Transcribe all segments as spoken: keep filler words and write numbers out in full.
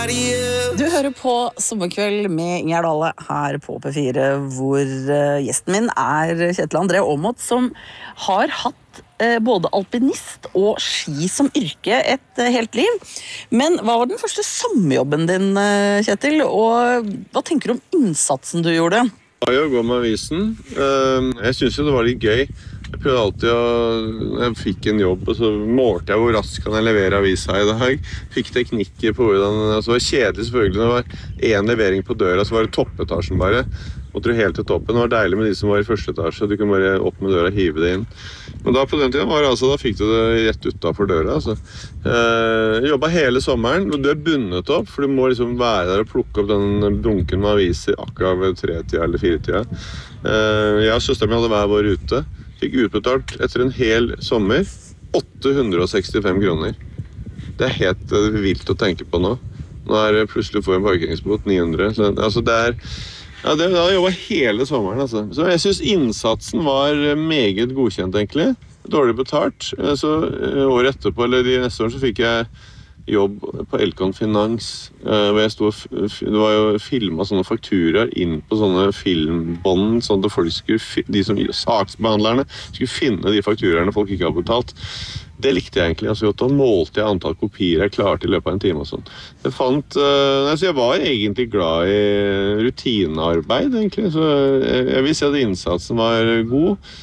Du hører på Sommerkveld med Ingjerd Dale her på P fire, hvor gjesten min er Kjetil André Aamodt, som har hatt både alpinist og ski som yrke et helt liv. Men hva var den første sommerjobben din, Kjetil, og hva tenker du om innsatsen du gjorde? Jeg går med avisen. Jeg synes jo det var litt gøy. Jeg prøvde alltid å... Jeg fikk en jobb, og så målte jeg hvor raskt kan jeg levere avisa i dag. Fikk teknikker på hvordan... Altså, det var kjedelig selvfølgelig. Det var en levering på døra, så var det toppetasjen bare. Måtte du helt til toppen. Det var deilig med de som var i første etasje. Du kunne bare opp med døra og hive det inn. Men da på den tiden var det altså, da fikk du det rett utenfor døra. Altså. Jeg jobbet hele sommeren, og du er bundet opp, for du må liksom være der og plukke opp den bunken med aviser akkurat ved tre-tida eller fire-tida. Jeg og søsteren min hadde hver vår ute. Fikk utbetalt etter en hel sommer åtte hundre og sekstifem kroner. Det er helt uh, vilt å tenke på nå. Nå er det plutselig å få en parkeringsbot ni hundre. Så, altså det er... Ja, det har jeg jobbet hele sommeren, altså. Så jeg synes innsatsen var meget godkjent, egentlig. Dårlig betalt. Så året etterpå, eller de neste år, så fikk jeg jobb på Elkon Finans, hvor jeg stod, det var jo filmet sånne fakturaer inn på sånne filmbånd, sånn at folk skulle, de som saksbehandlerne, skulle finne de fakturaerne folk ikke har betalt. Det likte jeg egentlig, altså da målte jeg antall kopier jeg klarte i løpet av en time og sånn. Jeg fant, altså jeg var egentlig glad i rutinearbeid, egentlig, så jeg vil si at innsatsen var god.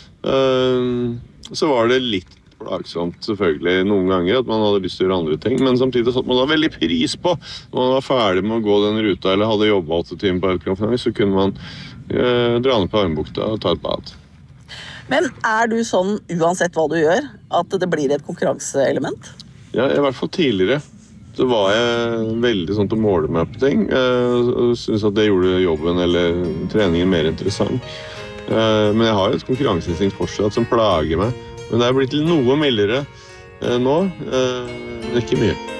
Så var det litt plagsomt selvfølgelig noen ganger at man hadde lyst til å gjøre andre ting, men samtidig satt man da veldig pris på når man var ferdig med å gå den ruta eller hadde jobbet åtte timer på Elkon Finans, så kunne man eh, dra ned på armbukta og ta et bad. Men er du sånn, uansett hva du gjør, at det blir et konkurranseelement? Ja, i hvert fall tidligere. Så var jeg veldig sånn til å måle meg på ting, eh, og synes at det gjorde jobben eller treningen mer interessant. Eh, men jeg har et konkurranseinstinkt fortsatt som plager meg. Men det er blitt noe mildere eh, nå, eh, ikke mye.